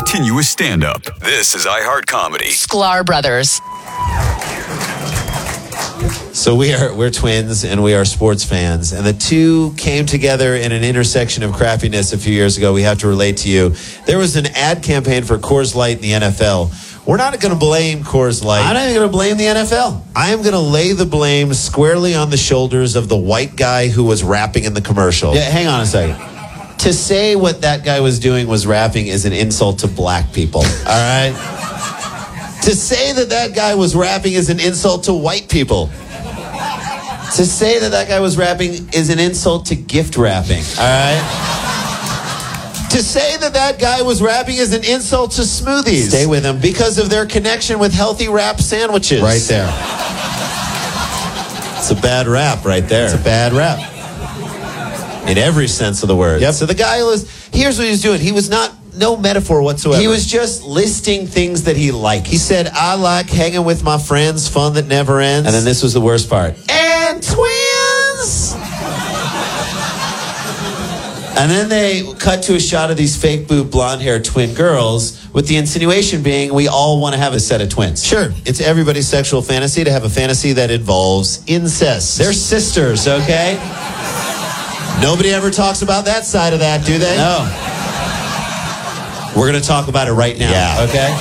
continuous stand-up. This is iHeart Comedy. Sklar Brothers. So we're twins and we are sports fans, and the two came together in an intersection of crappiness a few years ago. We have to relate to you. There was an ad campaign for Coors Light in the NFL. We're not going to blame Coors Light. I'm not even going to blame the NFL. I am going to lay the blame squarely on the shoulders of the white guy who was rapping in the commercial. Yeah, hang on a second. To say what that guy was doing was rapping is an insult to black people, all right? To say that guy was rapping is an insult to white people. To say that guy was rapping is an insult to gift wrapping, all right? To say that guy was rapping is an insult to smoothies. Stay with him. Because of their connection with healthy wrap sandwiches. Right there. It's a bad rap right there. It's a bad rap. In every sense of the word. Yep. So the guy here's what he was doing. He was no metaphor whatsoever. He was just listing things that he liked. He said, I like hanging with my friends, fun that never ends. And then this was the worst part. And twins! And then they cut to a shot of these fake boob, blonde-haired twin girls, with the insinuation being we all want to have a set of twins. Sure, it's everybody's sexual fantasy to have a fantasy that involves incest. They're sisters, okay? Nobody ever talks about that side of that, do they? No. We're going to talk about it right now, okay?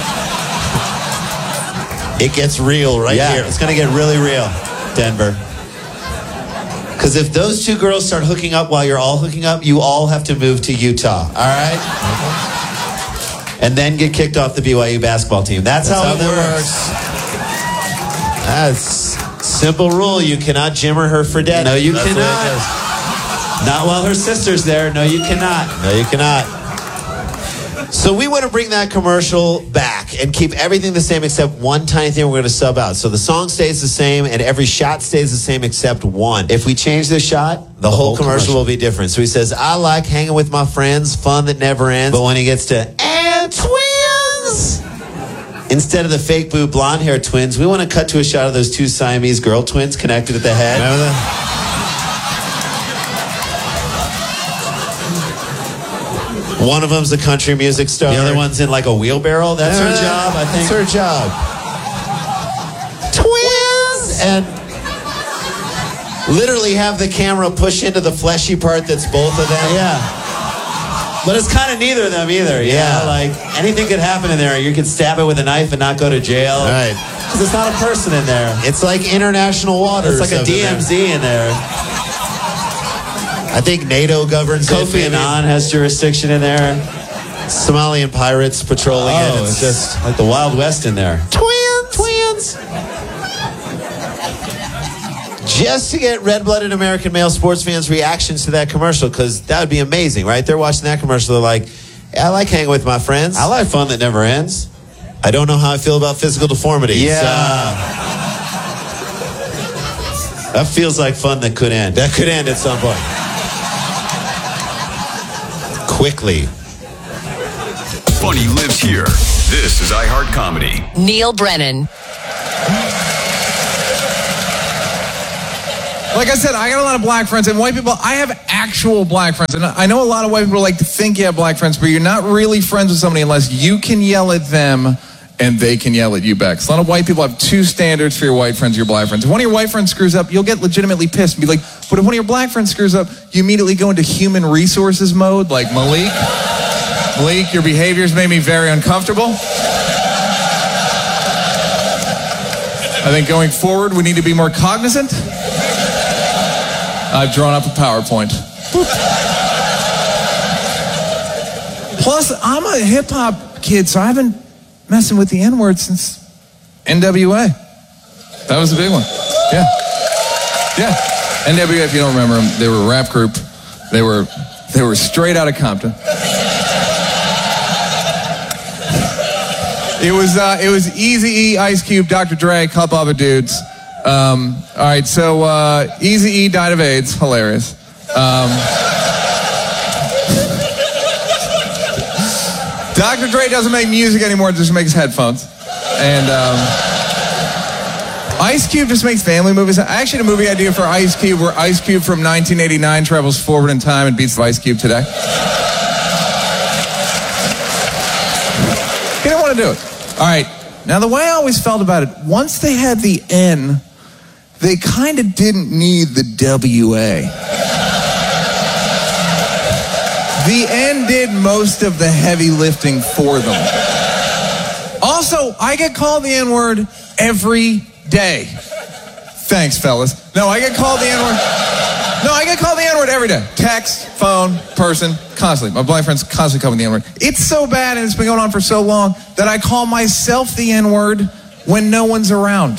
It gets real here. It's going to get really real, Denver. Because if those two girls start hooking up while you're all hooking up, you all have to move to Utah, all right? And then get kicked off the BYU basketball team. That's how it works. That's simple rule. You cannot jimmer her for debt. No, you cannot. Not while her sister's there. No, you cannot. No, you cannot. So we want to bring that commercial back and keep everything the same except one tiny thing we're going to sub out. So the song stays the same and every shot stays the same except one. If we change the shot, the whole commercial will be different. So he says, I like hanging with my friends, fun that never ends. But when he gets to, and twins, instead of the fake boob blonde hair twins, we want to cut to a shot of those two Siamese girl twins connected at the head. Remember that? One of them's a country music star. The other one's in like a wheelbarrow. That's her job, I think. That's her job. Twins! And literally have the camera push into the fleshy part that's both of them. Yeah. But it's kind of neither of them either. Yeah. Like anything could happen in there. You could stab it with a knife and not go to jail. Right. Because it's not a person in there. It's like international waters. It's like a DMZ in there. I think NATO governs it. Kofi Annan has jurisdiction in there. Somalian pirates patrolling it. It's just like the Wild West in there. Twins! Just to get red-blooded American male sports fans' reactions to that commercial, because that would be amazing, right? They're watching that commercial. They're like, I like hanging with my friends. I like fun that never ends. I don't know how I feel about physical deformity. Yeah. That feels like fun that could end. That could end at some point. Quickly. Funny lives here. This is iHeart Comedy. Neil Brennan. Like I said, I got a lot of black friends, and white people, I have actual black friends. And I know a lot of white people like to think you have black friends, but you're not really friends with somebody unless you can yell at them and they can yell at you back. So a lot of white people have two standards for your white friends and your black friends. If one of your white friends screws up, you'll get legitimately pissed and be like, but if one of your black friends screws up, you immediately go into human resources mode, like Malik, your behaviors made me very uncomfortable. I think going forward, we need to be more cognizant. I've drawn up a PowerPoint. Plus, I'm a hip-hop kid, so I've been messing with the N-word since NWA. That was a big one. Yeah. NWA, if you don't remember them, they were a rap group. They were straight out of Compton. It was Eazy-E, Ice Cube, Dr. Dre, a couple other dudes. All right, so Eazy-E died of AIDS. Hilarious. Dr. Dre doesn't make music anymore, just makes headphones. And Ice Cube just makes family movies. I actually had a movie idea for Ice Cube where Ice Cube from 1989 travels forward in time and beats Ice Cube today. do it. All right. Now, the way I always felt about it, once they had the N, they kind of didn't need the WA. The N did most of the heavy lifting for them. Also, I get called the N-word every day. Thanks, fellas. No, I get called the N-word every day. Text, phone, person, constantly. My black friends constantly call me the N-word. It's so bad, and it's been going on for so long, that I call myself the N-word when no one's around.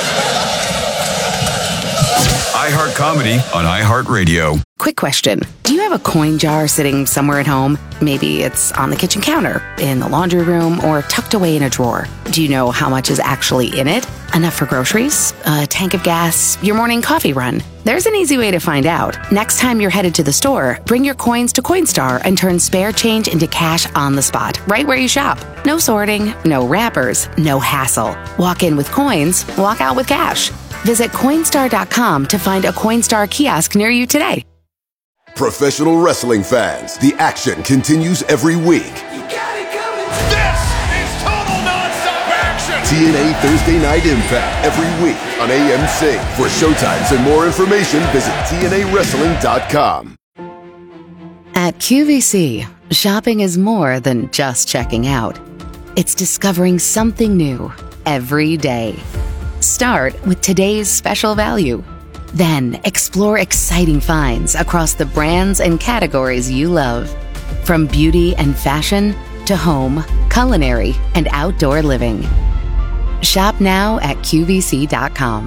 iHeart Comedy on iHeartRadio. Quick question. Do you have a coin jar sitting somewhere at home? Maybe it's on the kitchen counter, in the laundry room, or tucked away in a drawer. Do you know how much is actually in it? Enough for groceries? A tank of gas? Your morning coffee run? There's an easy way to find out. Next time you're headed to the store, bring your coins to Coinstar and turn spare change into cash on the spot, right where you shop. No sorting, no wrappers, no hassle. Walk in with coins, walk out with cash. Visit Coinstar.com to find a Coinstar kiosk near you today. Professional wrestling fans, the action continues every week. You got it coming. This is total nonstop action. TNA Thursday Night Impact every week on AMC. For showtimes and more information, visit TNAWrestling.com. At QVC, shopping is more than just checking out. It's discovering something new every day. Start with today's special value. Then explore exciting finds across the brands and categories you love. From beauty and fashion to home, culinary, and outdoor living. Shop now at QVC.com.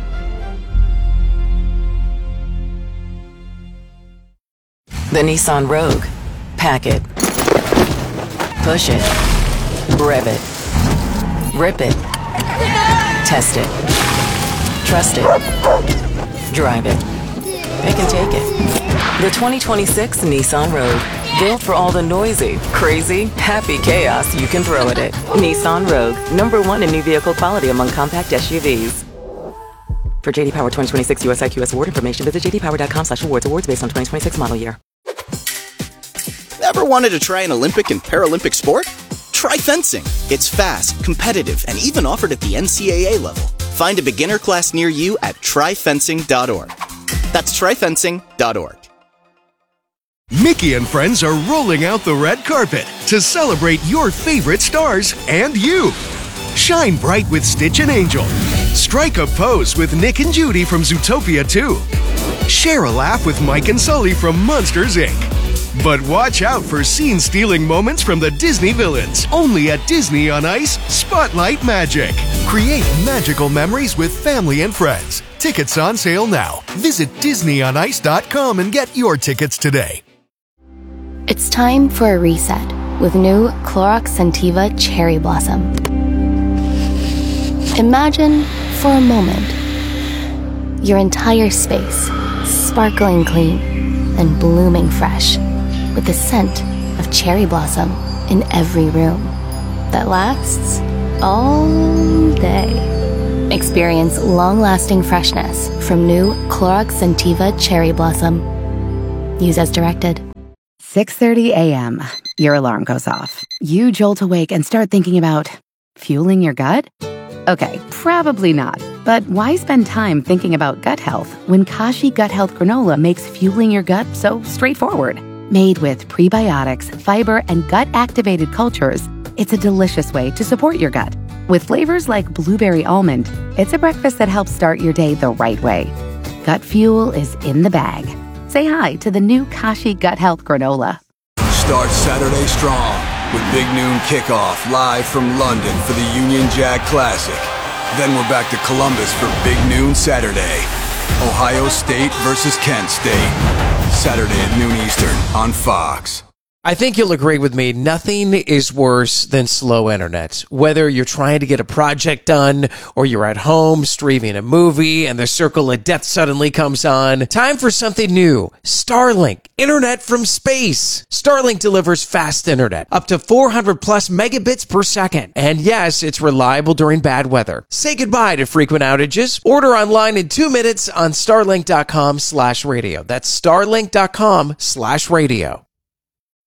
The Nissan Rogue. Pack it. Push it. Rev it. Rip it. Test it. Trust it. Drive it. Pick and take it. The 2026 Nissan Rogue. Built for all the noisy, crazy, happy chaos you can throw at it. Nissan Rogue. #1 in new vehicle quality among compact SUVs. For JD Power 2026 US IQS award information, visit jdpower.com/awards. Awards based on 2026 model year. Ever wanted to try an Olympic and Paralympic sport? Try fencing. It's fast, competitive, and even offered at the NCAA level. Find a beginner class near you at tryfencing.org. That's tryfencing.org. Mickey and friends are rolling out the red carpet to celebrate your favorite stars and you. Shine bright with Stitch and Angel. Strike a pose with Nick and Judy from Zootopia 2. Share a laugh with Mike and Sully from Monsters, Inc. But watch out for scene-stealing moments from the Disney villains. Only at Disney on Ice Spotlight Magic. Create magical memories with family and friends. Tickets on sale now. Visit DisneyOnIce.com and get your tickets today. It's time for a reset with new Clorox Scentiva Cherry Blossom. Imagine, for a moment, your entire space sparkling clean and blooming fresh, with the scent of cherry blossom in every room that lasts all day. Experience long-lasting freshness from new Clorox Scentiva Cherry Blossom. Use as directed. 6:30 a.m. Your alarm goes off. You jolt awake and start thinking about fueling your gut? Okay, probably not. But why spend time thinking about gut health when Kashi Gut Health Granola makes fueling your gut so straightforward? Made with prebiotics, fiber, and gut-activated cultures, it's a delicious way to support your gut. With flavors like blueberry almond, it's a breakfast that helps start your day the right way. Gut fuel is in the bag. Say hi to the new Kashi Gut Health Granola. Start Saturday strong with Big Noon Kickoff live from London for the Union Jack Classic. Then we're back to Columbus for Big Noon Saturday. Ohio State versus Kent State. Saturday at noon Eastern on Fox. I think you'll agree with me, nothing is worse than slow internet. Whether you're trying to get a project done or you're at home streaming a movie and the circle of death suddenly comes on, time for something new. Starlink, internet from space. Starlink delivers fast internet, up to 400 plus megabits per second. And yes, it's reliable during bad weather. Say goodbye to frequent outages. Order online in 2 minutes on starlink.com/radio. That's starlink.com/radio.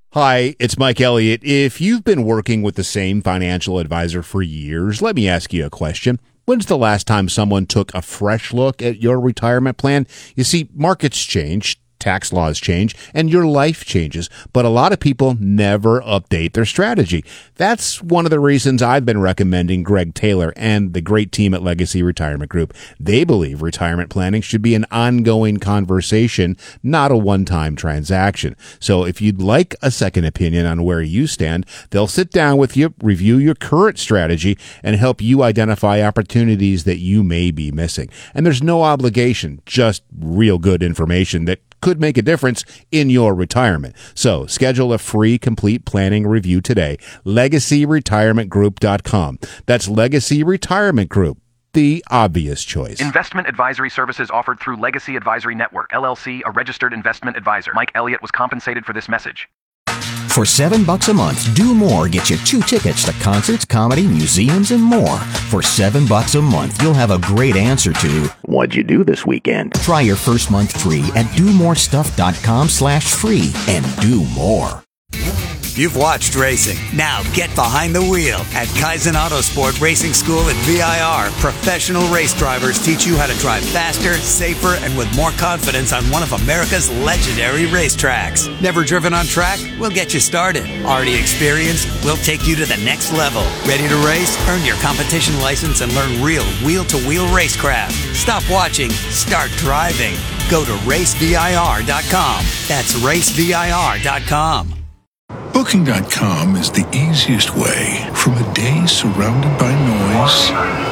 Hi, it's Mike Elliott. If you've been working with the same financial advisor for years, let me ask you a question. When's the last time someone took a fresh look at your retirement plan? You see, markets change, tax laws change, and your life changes, but a lot of people never update their strategy. That's one of the reasons I've been recommending Greg Taylor and the great team at Legacy Retirement Group. They believe retirement planning should be an ongoing conversation, not a one-time transaction. So if you'd like a second opinion on where you stand, they'll sit down with you, review your current strategy, and help you identify opportunities that you may be missing. And there's no obligation, just real good information that could make a difference in your retirement. So schedule a free complete planning review today. LegacyRetirementGroup.com. That's Legacy Retirement Group, the obvious choice. Investment advisory services offered through Legacy Advisory Network, LLC, a registered investment advisor. Mike Elliott was compensated for this message. For $7 a month, Do More gets you 2 tickets to concerts, comedy, museums, and more. For $7 a month, you'll have a great answer to, what'd you do this weekend? Try your first month free at domorestuff.com/free and do more. You've watched racing. Now get behind the wheel. At Kaizen Autosport Racing School at VIR, professional race drivers teach you how to drive faster, safer, and with more confidence on one of America's legendary racetracks. Never driven on track? We'll get you started. Already experienced? We'll take you to the next level. Ready to race? Earn your competition license and learn real wheel-to-wheel racecraft. Stop watching. Start driving. Go to racevir.com. That's racevir.com. Booking.com is the easiest way from a day surrounded by noise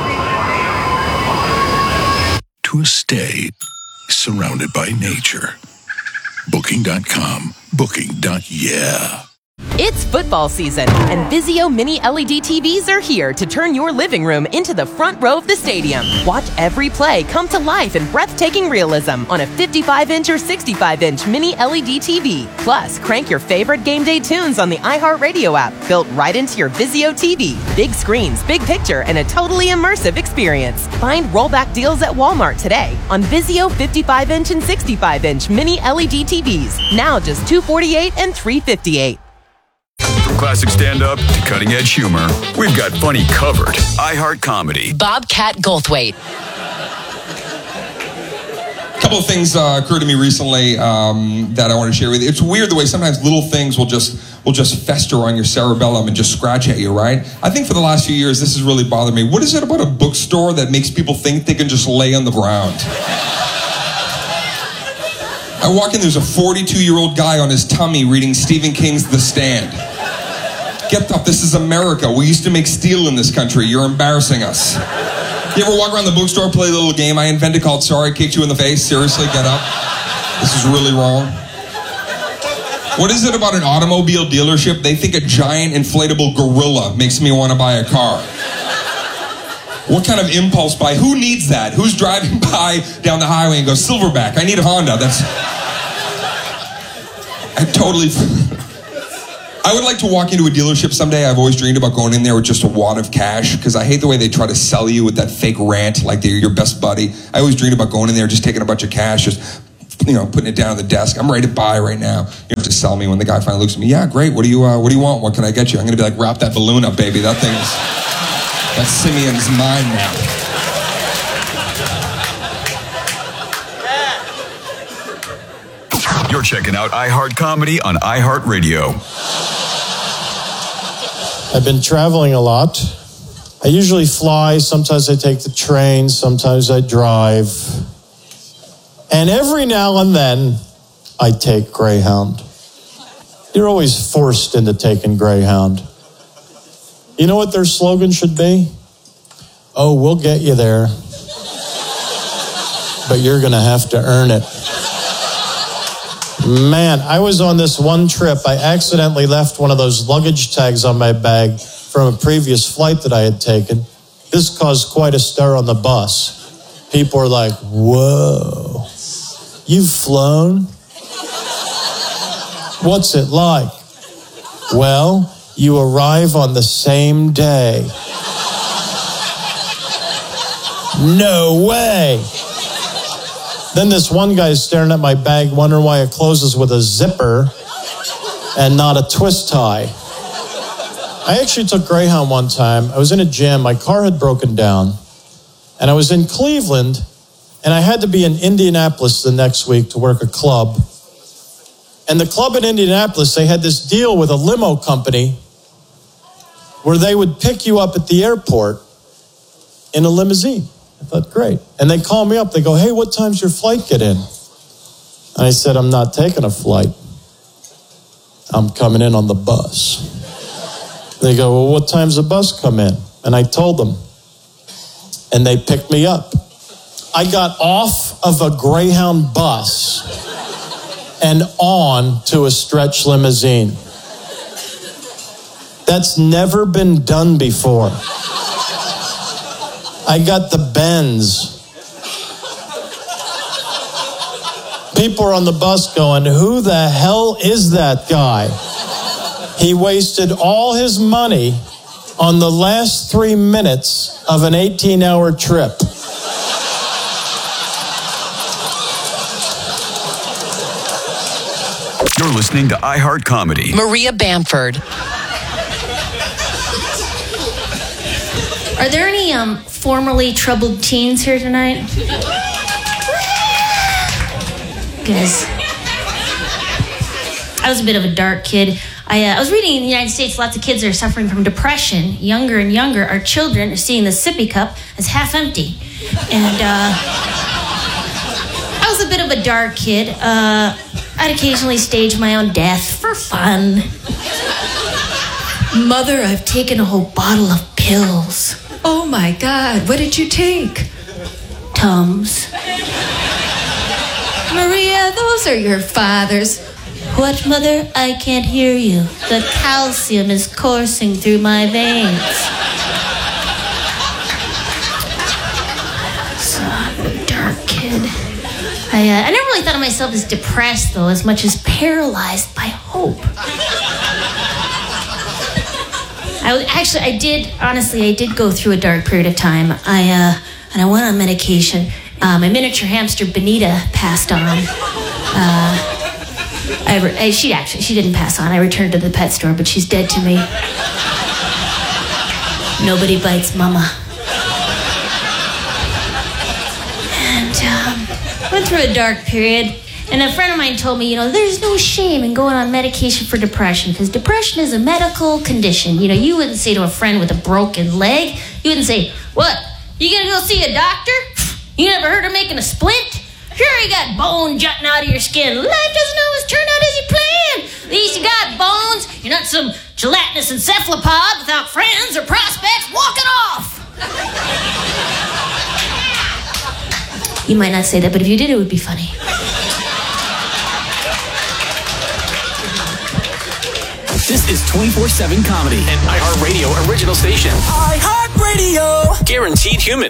to a stay surrounded by nature. Booking.com. Booking.yeah. It's football season, and Vizio Mini LED TVs are here to turn your living room into the front row of the stadium. Watch every play come to life in breathtaking realism on a 55-inch or 65-inch Mini LED TV. Plus, crank your favorite game day tunes on the iHeartRadio app, built right into your Vizio TV. Big screens, big picture, and a totally immersive experience. Find rollback deals at Walmart today on Vizio 55-inch and 65-inch Mini LED TVs. Now just $248 and $358. From classic stand-up to cutting-edge humor, we've got funny covered. iHeart Comedy. Bobcat Goldthwait. A couple of things occurred to me recently that I want to share with you. It's weird the way sometimes little things will just fester on your cerebellum and just scratch at you, right? I think for the last few years, this has really bothered me. What is it about a bookstore that makes people think they can just lay on the ground? I walk in, there's a 42-year-old guy on his tummy reading Stephen King's The Stand. Get up, this is America. We used to make steel in this country. You're embarrassing us. You ever walk around the bookstore, play a little game I invented called Sorry I Kicked You in the Face? Seriously, get up. This is really wrong. What is it about an automobile dealership? They think a giant inflatable gorilla makes me want to buy a car. What kind of impulse buy? Who needs that? Who's driving by down the highway and goes, Silverback, I need a Honda. I would like to walk into a dealership someday. I've always dreamed about going in there with just a wad of cash, because I hate the way they try to sell you with that fake rant like they're your best buddy. I always dreamed about going in there, just taking a bunch of cash, just putting it down on the desk. I'm ready to buy right now. You have to sell me when the guy finally looks at me. Yeah, great. What do you want? What can I get you? I'm going to be like, wrap that balloon up, baby. That's Simeon's mine now. You're checking out iHeart Comedy on iHeartRadio. I've been traveling a lot. I usually fly. Sometimes I take the train. Sometimes I drive. And every now and then, I take Greyhound. You're always forced into taking Greyhound. You know what their slogan should be? Oh, we'll get you there. But you're going to have to earn it. Man, I was on this one trip. I accidentally left one of those luggage tags on my bag from a previous flight that I had taken. This caused quite a stir on the bus. People are like, whoa, you've flown? What's it like? Well, you arrive on the same day. No way. Then this one guy's staring at my bag, wondering why it closes with a zipper. and not a twist tie. I actually took Greyhound one time. I was in a gym. My car had broken down. And I was in Cleveland, and I had to be in Indianapolis the next week to work a club. And the club in Indianapolis, they had this deal with a limo company where they would pick you up at the airport in a limousine. I thought, great. And they call me up. They go, hey, what time's your flight get in? And I said, I'm not taking a flight. I'm coming in on the bus. They go, well, what time's the bus come in? And I told them. And they picked me up. I got off of a Greyhound bus and on to a stretch limousine. That's never been done before. I got the Benz. People are on the bus going, who the hell is that guy? He wasted all his money on the last 3 minutes of an 18-hour trip. You're listening to iHeart Comedy. Maria Bamford. Are there any formerly troubled teens here tonight? Guys, I was a bit of a dark kid. I was reading in the United States, lots of kids are suffering from depression. Younger and younger, our children are seeing the sippy cup as half empty. And I was a bit of a dark kid. I'd occasionally stage my own death for fun. Mother, I've taken a whole bottle of pills. Oh my God, what did you take? Tums. Maria, those are your father's. What, Mother? I can't hear you. The calcium is coursing through my veins. So, I'm a dark kid. I never really thought of myself as depressed, though, as much as paralyzed by hope. I did go through a dark period of time. And I went on medication. My miniature hamster, Benita, passed on. She didn't pass on. I returned to the pet store, but she's dead to me. Nobody bites Mama. And went through a dark period. And a friend of mine told me, there's no shame in going on medication for depression, because depression is a medical condition. You wouldn't say to a friend with a broken leg, you wouldn't say, what, you gonna go see a doctor? You never heard of making a splint? Sure, you got bone jutting out of your skin. Life doesn't always turn out as you planned. At least you got bones. You're not some gelatinous encephalopod without friends or prospects walking off. You might not say that, but if you did, it would be funny. This is 24/7 comedy, an iHeartRadio original station. iHeartRadio. Guaranteed human.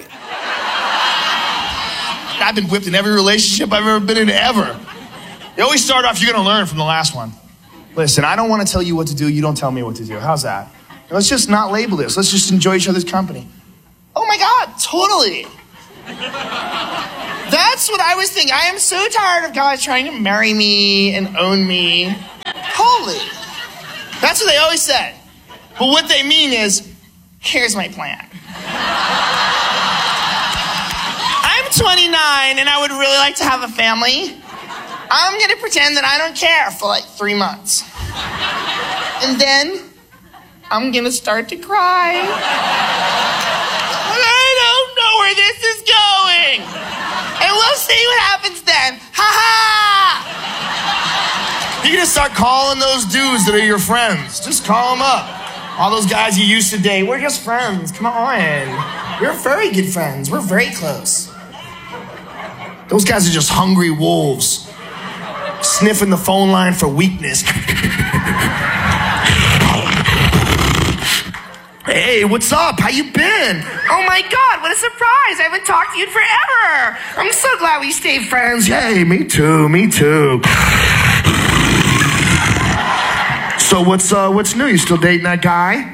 I've been whipped in every relationship I've ever been in ever. You always start off, you're going to learn from the last one. Listen, I don't want to tell you what to do. You don't tell me what to do. How's that? Let's just not label this. Let's just enjoy each other's company. Oh my God, totally. That's what I was thinking. I am so tired of guys trying to marry me and own me. Totally. That's what they always said. But what they mean is, here's my plan. I'm 29 and I would really like to have a family. I'm going to pretend that I don't care for like 3 months. And then I'm going to start to cry. I don't know where this is going. And we'll see what happens then. Ha ha! You're going to start calling those dudes that are your friends. Just call them up. All those guys you used to date, we're just friends. Come on. We're very good friends. We're very close. Those guys are just hungry wolves. Sniffing the phone line for weakness. Hey, what's up? How you been? Oh my God, what a surprise. I haven't talked to you in forever. I'm so glad we stayed friends. Yay, me too, me too. So what's new? You still dating that guy?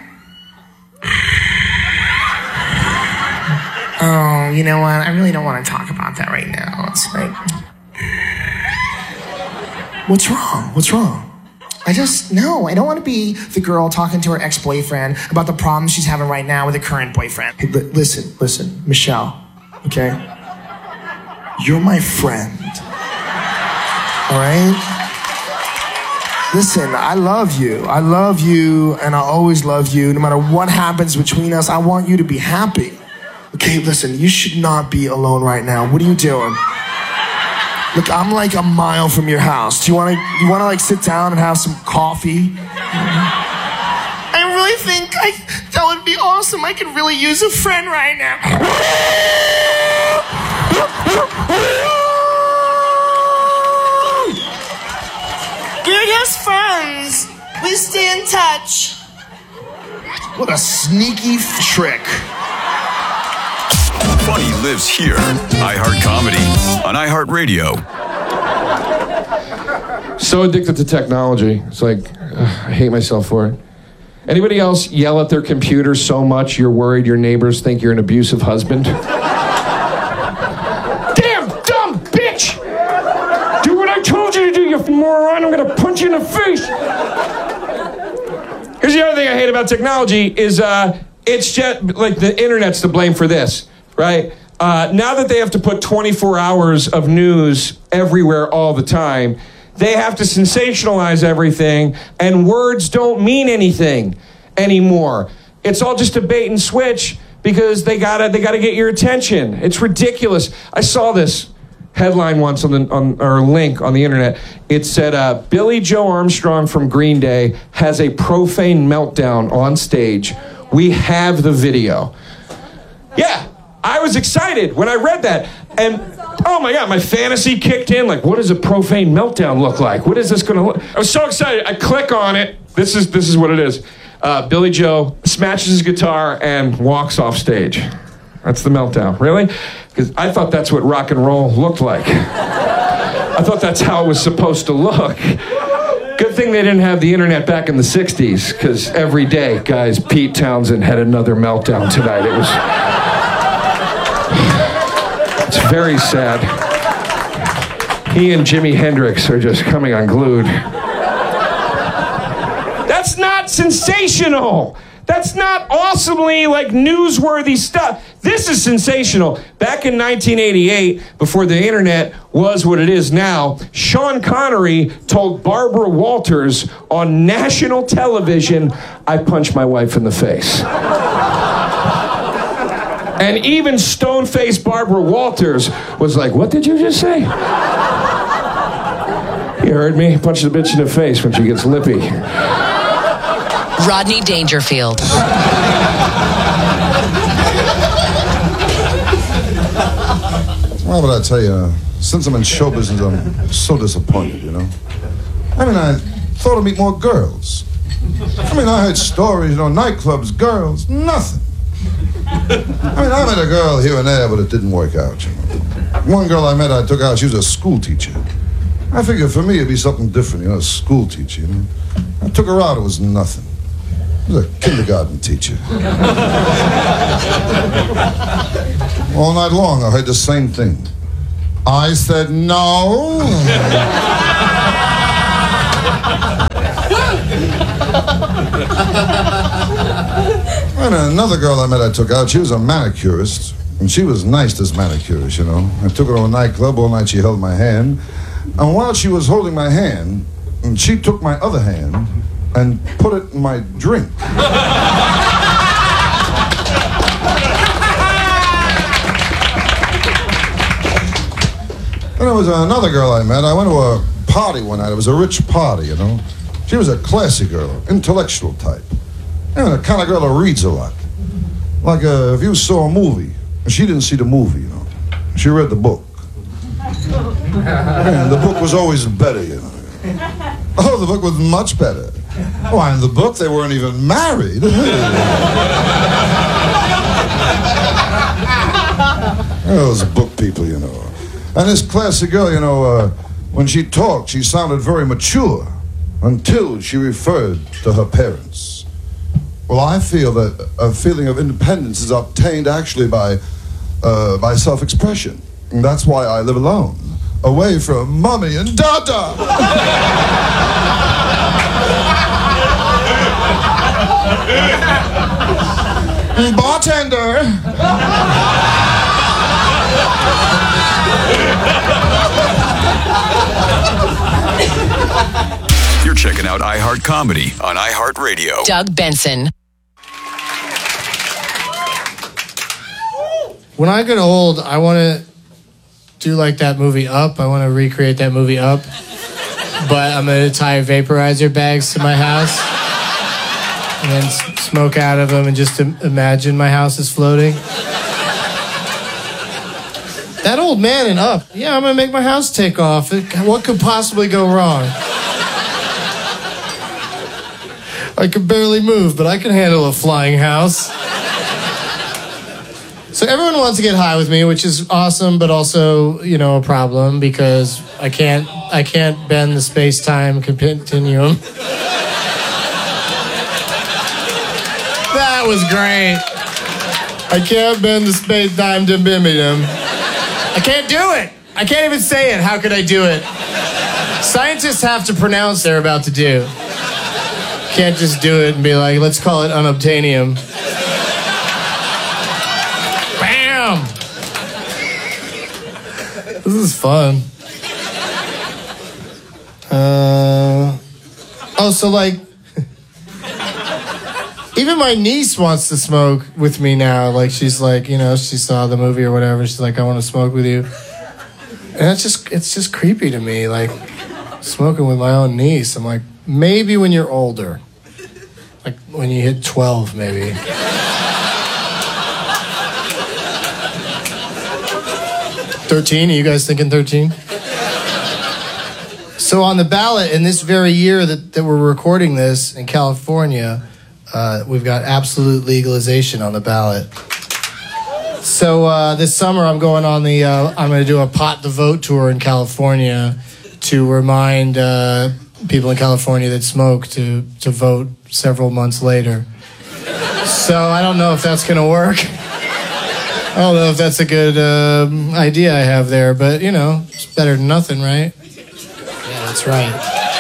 Oh, you know what? I really don't want to talk about that right now. It's like... What's wrong? What's wrong? No, I don't want to be the girl talking to her ex-boyfriend about the problems she's having right now with her current boyfriend. Hey, listen, Michelle, okay? You're my friend, all right? Listen, I love you, and I'll always love you. No matter what happens between us, I want you to be happy. Okay, listen, you should not be alone right now. What are you doing? Look, I'm like a mile from your house. Do you wanna like sit down and have some coffee? I really think that would be awesome. I could really use a friend right now. We're just friends. We stay in touch. What a sneaky trick. Funny lives here. iHeart Comedy on iHeartRadio. So addicted to technology. It's like, I hate myself for it. Anybody else yell at their computer so much you're worried your neighbors think you're an abusive husband? Damn dumb bitch! Do what I told you to do, you moron. I'm gonna punch you in the face. Here's the other thing I hate about technology is it's just like the internet's to blame for this. Right? Now that they have to put 24 hours of news everywhere all the time, they have to sensationalize everything, and words don't mean anything anymore. It's all just a bait and switch because they gotta get your attention. It's ridiculous. I saw this headline once or link on the internet. It said, Billy Joe Armstrong from Green Day has a profane meltdown on stage. We have the video. Yeah. I was excited when I read that, and oh my God, my fantasy kicked in. Like, what does a profane meltdown look like? What is this going to look? I was so excited. I click on it. This is what it is. Billy Joe smashes his guitar and walks off stage. That's the meltdown. Really? Because I thought that's what rock and roll looked like. I thought that's how it was supposed to look. Good thing they didn't have the internet back in the 60s, because every day, guys, Pete Townsend had another meltdown tonight. It was... It's very sad. He and Jimi Hendrix are just coming unglued. That's not sensational. That's not awesomely, like, newsworthy stuff. This is sensational. Back in 1988, before the internet was what it is now, Sean Connery told Barbara Walters on national television, "I punched my wife in the face." And even stone-faced Barbara Walters was like, "What did you just say?" You heard me? Punch the bitch in the face when she gets lippy. Rodney Dangerfield. Well, but I tell you, since I'm in show business, I'm so disappointed, you know? I mean, I thought I'd meet more girls. I mean, I heard stories, you know, nightclubs, girls, nothing. I mean, I met a girl here and there, but it didn't work out, you know. One girl I met, I took out, she was a school teacher. I figured for me it'd be something different, you know, a school teacher, you know. I took her out, it was nothing. It was a kindergarten teacher. All night long, I heard the same thing. I said no. And another girl I met I took out, she was a manicurist. And she was nice, this manicurist, you know. I took her to a nightclub, all night she held my hand. And while she was holding my hand, she took my other hand and put it in my drink. Then there was another girl I met. I went to a party one night. It was a rich party, you know. She was a classy girl, intellectual type. You know, the kind of girl that reads a lot. Like if you saw a movie, she didn't see the movie, you know. She read the book. And the book was always better, you know. Oh, the book was much better. Why, in the book, they weren't even married. Those book people, you know. And this classy girl, you know, when she talked, she sounded very mature until she referred to her parents. Well, I feel that a feeling of independence is obtained actually by self-expression. And that's why I live alone, away from mommy and dada. Bartender. You're checking out iHeart Comedy on iHeartRadio. Doug Benson. When I get old, I want to do like that movie Up. I want to recreate that movie Up. But I'm going to tie vaporizer bags to my house and then smoke out of them and just imagine my house is floating. That old man in Up. Yeah, I'm going to make my house take off. What could possibly go wrong? I can barely move, but I can handle a flying house. So everyone wants to get high with me, which is awesome, but also, a problem because I can't bend the space-time continuum. That was great. I can't bend the space-time continuum. I can't do it. I can't even say it. How could I do it? Scientists have to pronounce they're about to do. Can't just do it and be like, let's call it unobtainium. Bam! This is fun. Even my niece wants to smoke with me now. Like, she's like, she saw the movie or whatever. She's like, I want to smoke with you. And it's just creepy to me, like, smoking with my own niece. I'm like, maybe when you're older. Like, when you hit 12, maybe. 13? Are you guys thinking 13? So on the ballot in this very year that we're recording this in California, we've got absolute legalization on the ballot. So this summer I'm going on I'm going to do a Pot the Vote tour in California to remind people in California that smoke to vote several months later. So I don't know if that's going to work. I don't know if that's a good idea I have there, but, it's better than nothing, right? Yeah, that's right.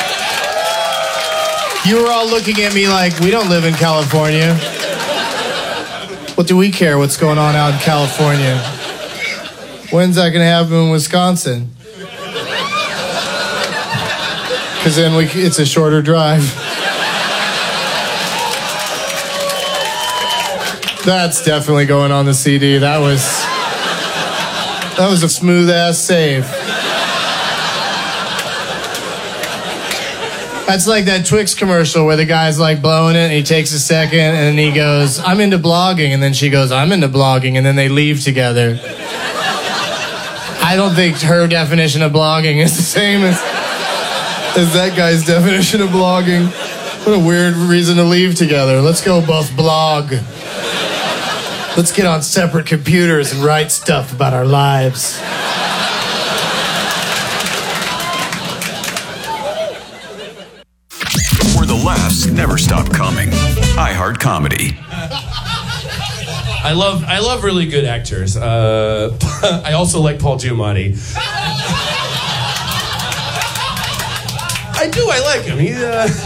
You were all looking at me like, we don't live in California. What do we care what's going on out in California? When's that going to happen in Wisconsin? Because then it's a shorter drive. That's definitely going on the CD. That was a smooth-ass save. That's like that Twix commercial where the guy's like blowing it and he takes a second and then he goes, I'm into blogging. And then she goes, I'm into blogging. And then they leave together. I don't think her definition of blogging is the same as that guy's definition of blogging. What a weird reason to leave together. Let's go both blog. Let's get on separate computers and write stuff about our lives. Where the laughs never stop coming. iHeart Comedy. I love really good actors. I also like Paul Giamatti. I do. I like him.